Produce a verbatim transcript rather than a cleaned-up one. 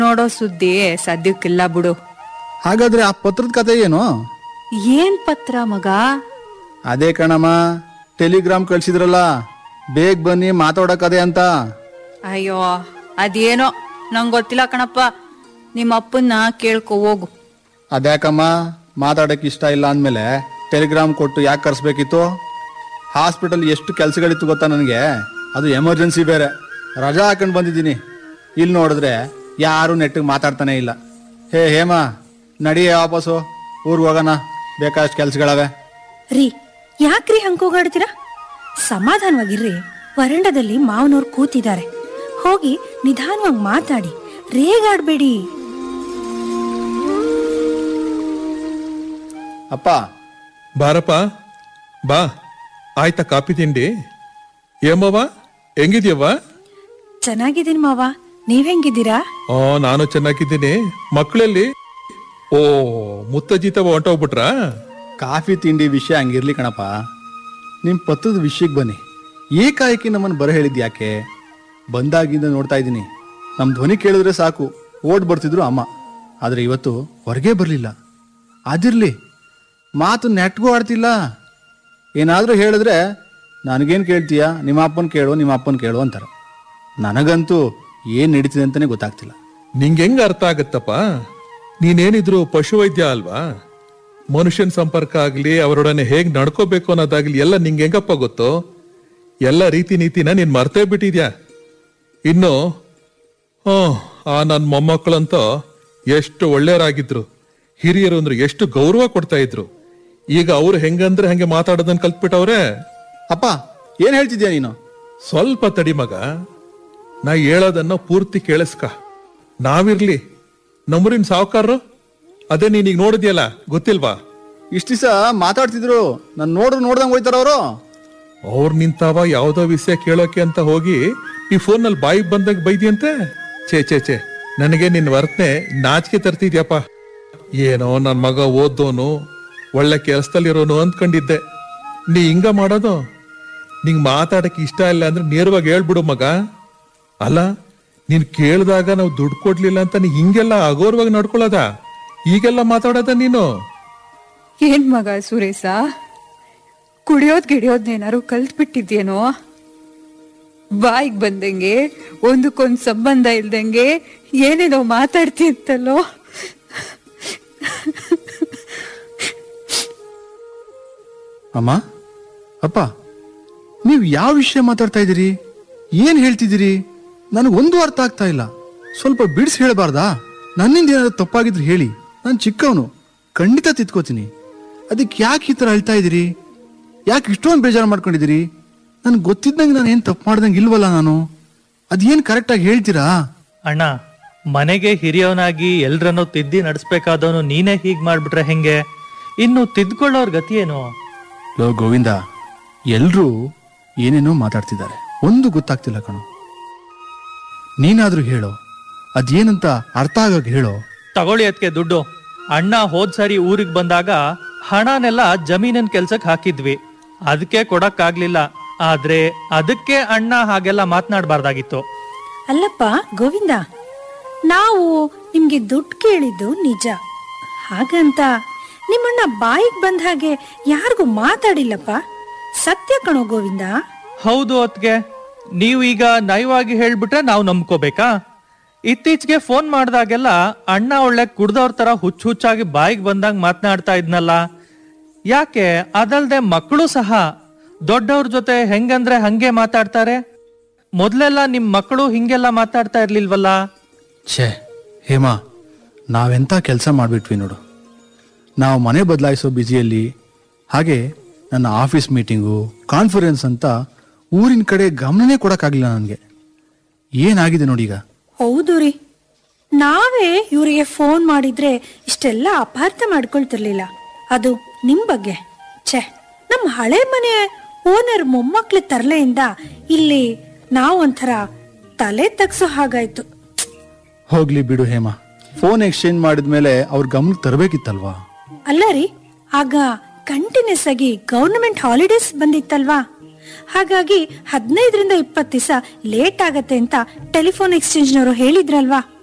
ನೋಡೋ ಸುದ್ದಿ ಸದ್ಯಕ್ಕಿಲ್ಲ ಬಿಡು. ಹಾಗಾದ್ರೆ ಆ ಪತ್ರದ ಕತೆ ಏನು? ಏನ್ ಪತ್ರ ಮಗ? ಅದೇ ಕಣಮ್ಮ, ಟೆಲಿಗ್ರಾಮ್ ಕಳ್ಸಿದ್ರಲ್ಲ, ಬೇಗ ಬನ್ನಿ ಮಾತಾಡಕದೆ ಅಂತ. ಅಯ್ಯೋ ಅದೇನೋ ನಂಗ್ ಗೊತ್ತಿಲ್ಲ ಕಣಪ್ಪ, ನಿಮ್ಮ ಅಪ್ಪನ್ನ ಕೇಳ್ಕೊ ಹೋಗು. ಅದ್ಯಾಕಮ್ಮ ಮಾತಾಡಕ್ ಇಷ್ಟ ಇಲ್ಲ ಅಂದ್ಮೇಲೆ ಟೆಲಿಗ್ರಾಮ್ ಕೊಟ್ಟು ಯಾಕೆ ಕರ್ಸ್ಬೇಕಿತ್ತು? ಹಾಸ್ಪಿಟಲ್ ಎಷ್ಟು ಕೆಲ್ಸಗಳಿತ್ತು ಗೊತ್ತಾ ನನಗೆ, ಅದು ಎಮರ್ಜೆನ್ಸಿ ಬೇರೆ. ರಜಾ ಹಾಕೊಂಡು ಬಂದಿದ್ದೀನಿ. ಇಲ್ಲಿ ನೋಡಿದ್ರೆ ಯಾರು ನೆಟ್ಟಿಗೆ ಮಾತಾಡ್ತಾನೆ ಇಲ್ಲ. ಹೇ ಹೇಮಾ, ನಡಿಯೇ ವಾಪಸ್ಸು ಊರ್ಗ್ ಹೋಗೋಣ, ಬೇಕಾದಷ್ಟು ಕೆಲ್ಸಗಳವೆ. ರೀ ಯಾಕ್ರಿ ಹಂಗೋಗಾಡ್ತೀರಾ? ಸಮಾಧಾನವಾಗಿರ್ರಿ. ವರಂಡದಲ್ಲಿ ಮಾವನವ್ರು ಕೂತಿದ್ದಾರೆ, ಹೋಗಿ ನಿಧಾನವಾಗಿ ಮಾತಾಡಿ, ರೇಗಾಡ್ಬೇಡಿ. ಅಪ್ಪ ಬಾರಪ್ಪ ಬಾ. ಆಯ್ತಾ ಕಾಪಿ ತಿಂಡಿ? ಏಮವ್ವ ಹೆಂಗಿದ್ಯವ್ವ? ಚೆನ್ನಾಗಿದ್ದೀನಿ ಮಾವ, ನೀವ್ ಹೆಂಗಿದ್ದೀರಾ? ಓ ನಾನು ಚೆನ್ನಾಗಿದ್ದೀನಿ. ಮಕ್ಕಳಲ್ಲಿ? ಓ ಮುತ್ತಜ್ಜಿತವ ಹೊಂಟೋಗ್ಬಿಟ್ರಾ? ಕಾಫಿ ತಿಂಡಿ ವಿಷಯ ಹಂಗಿರ್ಲಿ ಕಣಪ್ಪ, ನಿಮ್ ಪತ್ರದ ವಿಷಯಕ್ಕೆ ಬನ್ನಿ. ಏಕಾಏಕಿ ನಮ್ಮನ್ನು ಬರ ಹೇಳಿದ್ ಯಾಕೆ? ಬಂದಾಗಿಂದ ನೋಡ್ತಾ ಇದ್ದೀನಿ, ನಮ್ಮ ಧ್ವನಿ ಕೇಳಿದ್ರೆ ಸಾಕು ಓಡ್ ಬರ್ತಿದ್ರು ಅಮ್ಮ. ಆದ್ರೆ ಇವತ್ತು ಹೊರಗೆ ಬರಲಿಲ್ಲ. ಅದಿರ್ಲಿ, ಮಾತು ನೆಟ್ಗೂ ಆಡ್ತಿಲ್ಲ. ಏನಾದರೂ ಹೇಳಿದ್ರೆ ನನಗೇನು ಕೇಳ್ತೀಯಾ, ನಿಮ್ಮ ಅಪ್ಪನ ಕೇಳು ನಿಮ್ಮ ಅಪ್ಪನ ಕೇಳು ಅಂತಾರೆ. ನನಗಂತೂ ಏನ್ ನಡೀತಿದೆ ಅಂತಾನೆ ಗೊತ್ತಾಗ್ತಿಲ್ಲ. ನಿಂಗೆ ಹೆಂಗ ಅರ್ಥ ಆಗತ್ತಪ್ಪ? ನೀನೇನಿದ್ರು ಪಶುವೈದ್ಯ ಅಲ್ವಾ? ಮನುಷ್ಯನ ಸಂಪರ್ಕ ಆಗ್ಲಿ, ಅವರೊಡನೆ ಹೇಗ್ ನಡ್ಕೋಬೇಕು ಅನ್ನೋದಾಗ್ಲಿ ಎಲ್ಲ ನಿಂಗೆ ಹೆಂಗಪ್ಪ ಗೊತ್ತು? ಎಲ್ಲ ರೀತಿ ನೀತಿನ ನೀನ್ ಮರ್ತೇ ಬಿಟ್ಟಿದ್ಯಾ. ಇನ್ನು ಹ್ಮ್ ಆ ನನ್ನ ಮೊಮ್ಮಕ್ಕಳಂತ ಎಷ್ಟು ಒಳ್ಳೆಯವರಾಗಿದ್ರು, ಹಿರಿಯರು ಅಂದ್ರೆ ಎಷ್ಟು ಗೌರವ ಕೊಡ್ತಾ ಇದ್ರು. ಈಗ ಅವ್ರು ಹೆಂಗಂದ್ರೆ ಹಂಗೆ ಮಾತಾಡೋದನ್ನ ಕಲ್ತ್ಬಿಟ್ಟವ್ರೆ. ಅಪ್ಪ ಏನ್ ಹೇಳ್ತಿದ್ಯಾ ನೀನು? ಸ್ವಲ್ಪ ತಡಿ ಮಗ, ನಾ ಹೇಳೋದನ್ನ ಪೂರ್ತಿ ಕೇಳಿಸ್ಕ. ನಾವಿರ್ಲಿ, ನಮ್ಮೂರಿನ ಸಾವುಕಾರರು ಅದೇ ನೀನೀಗ ನೋಡಿದ್ಯಲ್ಲ, ಗೊತ್ತಿಲ್ವಾ? ಇಷ್ಟ ದಿವಸ ಮಾತಾಡ್ತಿದ್ರು, ನಾನು ನೋಡ್ರು ನೋಡ್ದಂಗ್ ಹೋಯ್ತಾರ ಅವರು. ಅವ್ರು ನಿಂತಾವ ಯಾವ್ದೋ ವಿಷಯ ಕೇಳೋಕೆ ಅಂತ ಹೋಗಿ ಈ ಫೋನ್ ನಲ್ಲಿ ಬಾಯಿಗೆ ಬಂದಾಗ ಬೈದಿಯಂತೆ. ಚೇ ಚೇ ಚೇ ನನಗೆ ನಿನ್ ವರ್ತನೆ ನಾಚಿಕೆ ತರ್ತಿದ್ಯಪ್ಪ. ಏನೋ ನನ್ ಮಗ ಓದೋನು, ಒಳ್ಳೆ ಕೆಲಸದಲ್ಲಿರೋನು ಅಂದ್ಕೊಂಡಿದ್ದೆ. ನೀ ಹಿಂಗ ಮಾಡೋದು? ನಿಂಗ್ ಮಾತಾಡಕ್ ಇಷ್ಟ ಇಲ್ಲ ಅಂದ್ರೆ ನೇರವಾಗಿ ಹೇಳ್ಬಿಡು ಮಗ. ಅಲ್ಲ, ನೀನ್ ಕೇಳಿದಾಗ ನಾವು ದುಡ್ಡು ಕೊಡ್ಲಿಲ್ಲ ಅಂತ ನೀ ಹಿಂಗೆಲ್ಲ ಅಗೌರವಾಗಿ ನಡ್ಕೊಳ್ಳೋದ? ಈಗೆಲ್ಲ ಮಾತಾಡೋದ ನೀನು? ಏನ್ ಮಗ ಸುರೇಶ, ಕುಡಿಯೋದ್ ಗಿಡಿಯೋದ್ನೇನಾರು ಕಲ್ತ್ ಬಿಟ್ಟಿದ್ಯೇನೋ? ಬಾಯಿಗೆ ಬಂದಂಗೆ, ಒಂದಕ್ಕೊಂದ್ ಸಂಬಂಧ ಇಲ್ದಂಗೆ ಏನೇನೋ ಮಾತಾಡ್ತಿತ್ತಲ್ಲೋ. ಅಮ್ಮ, ಅಪ್ಪ, ನೀವು ಯಾವ ವಿಷಯ ಮಾತಾಡ್ತಾ ಇದ್ದೀರಿ? ಏನ್ ಹೇಳ್ತಿದ್ದೀರಿ? ನನಗೊಂದು ಅರ್ಥ ಆಗ್ತಾ ಇಲ್ಲ. ಸ್ವಲ್ಪ ಬಿಡಿಸಿ ಹೇಳಬಾರ್ದಾ? ನನ್ನಿಂದ ಏನಾದ್ರು ತಪ್ಪಾಗಿದ್ರು ಹೇಳಿ, ನಾನು ಚಿಕ್ಕವನು, ಖಂಡಿತ ತಿದ್ಕೋತೀನಿ. ಅದಕ್ಕೆ ಯಾಕೆ ಈ ಥರ ಹೇಳ್ತಾ ಇದ್ದೀರಿ? ಯಾಕೆ ಇಷ್ಟೊಂದು ಬೇಜಾರು ಮಾಡ್ಕೊಂಡಿದ್ದೀರಿ? ನನ್ಗೆ ಗೊತ್ತಿದ್ದಂಗೆ ನಾನು ಏನು ತಪ್ಪು ಮಾಡ್ದಂಗೆ ಇಲ್ವಲ್ಲ ನಾನು? ಅದೇನು ಕರೆಕ್ಟಾಗಿ ಹೇಳ್ತೀರಾ? ಅಣ್ಣ, ಮನೆಗೆ ಹಿರಿಯವನಾಗಿ ಎಲ್ರನ್ನೂ ತಿದ್ದಿ ನಡೆಸ್ಬೇಕಾದವನು ನೀನೇ ಹೀಗ್ ಮಾಡ್ಬಿಟ್ರೆ ಹೆಂಗೆ? ಇನ್ನು ತಿದ್ಕೊಳ್ಳೋರ್ ಗತಿ ಏನು? ಲೋ ಗೋವಿಂದ, ಎಲ್ರೂ ಏನೇನೋ ಮಾತಾಡ್ತಿದ್ದಾರೆ, ಒಂದು ಗೊತ್ತಾಗ್ತಿಲ್ಲ ಕಣೋ. ನೀನಾದ್ರೂ ಹೇಳೋ, ಅದೇನಂತ ಅರ್ಥ ಆಗಾಗ ಹೇಳೋ. ತಗೊಳ್ಳಿ ಅದಕ್ಕೆ ದುಡ್ಡು. ಅಣ್ಣ ಹೋದ್ ಸಾರಿ ಊರಿಗೆ ಬಂದಾಗ ಹಣನೆಲ್ಲ ಜಮೀನಿನ ಕೆಲ್ಸಕ್ಕೆ ಹಾಕಿದ್ವಿ, ಅದಕ್ಕೆ ಕೊಡಕ್ಕಾಗ್ಲಿಲ್ಲ. ಆದ್ರೆ ಅದಕ್ಕೆ ಅಣ್ಣ ಹಾಗೆಲ್ಲ ಮಾತನಾಡಬಾರ್ದಾಗಿತ್ತು. ಅಲ್ಲಪ್ಪ ಗೋವಿಂದ, ನಾವು ನಿಮ್ಗೆ ದುಡ್ಡು ಕೇಳಿದ್ದು ನಿಜ, ಹಾಗಂತ ನಿಮ್ಮಣ್ಣ ಬಾಯಿಗೆ ಬಂದ ಹಾಗೆ ಯಾರಿಗೂ ಮಾತಾಡಿಲ್ಲಪ್ಪ. ಸತ್ಯ ಕಣೋ ಗೋವಿಂದ. ಹೌದು ಅತ್ಗೆ, ನೀವು ಈಗ ನಯವಾಗಿ ಹೇಳ್ಬಿಟ್ರೆ ನಾವು ನಂಬ್ಕೋಬೇಕಾ? ಇತ್ತೀಚೆಗೆ ಫೋನ್ ಮಾಡ್ದಾಗೆಲ್ಲ ಅಣ್ಣ ಒಳ್ಳೆ ಕುಡ್ದವ್ರ ತರ ಹುಚ್ಚು ಹುಚ್ಚಾಗಿ ಬಾಯಿಗೆ ಬಂದಂಗ್ ಮಾತನಾಡ್ತಾ ಇದ್ನಲ್ಲ, ಯಾಕೆ? ಅದಲ್ದೆ ಮಕ್ಕಳು ಸಹ ದೊಡ್ಡವ್ರ ಜೊತೆ ಹೆಂಗಂದ್ರೆ ಹಂಗೆ ಮಾತಾಡ್ತಾರೆ. ಮೊದ್ಲೆಲ್ಲ ನಿಮ್ ಮಕ್ಕಳು ಹಿಂಗೆಲ್ಲ ಮಾತಾಡ್ತಾ ಇರ್ಲಿಲ್ವಲ್ಲ? ಛೇ ಹೇಮಾ, ನಾವೆಂತ ಕೆಲಸ ಮಾಡ್ಬಿಟ್ವಿ ನೋಡು. ನಾವು ಮನೆ ಬದಲಾಯಿಸೋ ಬ್ಯುಸಿಯಲ್ಲಿ, ಹಾಗೆ ನನ್ನ ಆಫೀಸ್ ಮೀಟಿಂಗು, ಕಾನ್ಫರೆನ್ಸ್ ಅಂತ ಊರಿನ ಕಡೆ ಗಮನನೇ ಕೊಡಕ್ಕಾಗ್ಲಿಲ್ಲ ನನಗೆ. ಏನಾಗಿದೆ ನೋಡೀಗ. ಹೌದು ರೀ, ನಾವೇ ಇವರಿಗೆ ಫೋನ್ ಮಾಡಿದ್ರೆ ಇಷ್ಟೆಲ್ಲ ಅಪಾರ್ಥ ಮಾಡ್ಕೊಳ್ತಿರ್ಲಿಲ್ಲ. ಅದು ನಿಮ್ ಬಗ್ಗೆ. ಛೇ, ನಮ್ಮ ಹಳೆ ಮನೆ ಓನರ್ ಮೊಮ್ಮಕ್ಳ ತರಲೆಯಿಂದ ಇಲ್ಲಿ ನಾವೊಂಥರ ತಲೆ ತಗ್ಸೋ ಹಾಗಾಯ್ತು. ಹೋಗ್ಲಿ ಬಿಡು ಹೇಮಾ, ಫೋನ್ ಎಕ್ಸ್ಚೇಂಜ್ ಮಾಡಿದ್ಮೇಲೆ ಅವ್ರ ಗಮನಕ್ಕೆ ತರಬೇಕಿತ್ತಲ್ವಾ? ಅಲ್ಲ ರೀ, ಆಗ ಕಂಟಿನ್ಯೂಸ್ ಆಗಿ ಗವರ್ನಮೆಂಟ್ ಹಾಲಿಡೇಸ್ ಬಂದಿತ್ತಲ್ವಾ, ಹಾಗಾಗಿ ಹದಿನೈದರಿಂದ ಇಪ್ಪತ್ತು ದಿವಸ ಲೇಟ್ ಆಗತ್ತೆ ಅಂತ ಟೆಲಿಫೋನ್ ಎಕ್ಸ್ಚೇಂಜ್ನವರು ಹೇಳಿದ್ರಲ್ವಾ.